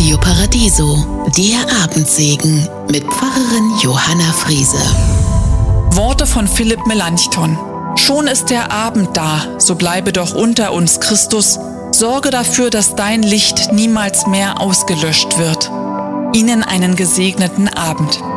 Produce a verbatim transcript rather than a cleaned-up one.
Radio Paradiso, der Abendsegen mit Pfarrerin Johanna Friese. Worte von Philipp Melanchthon. Schon ist der Abend da, so bleibe doch unter uns, Christus. Sorge dafür, dass dein Licht niemals mehr ausgelöscht wird. Ihnen einen gesegneten Abend.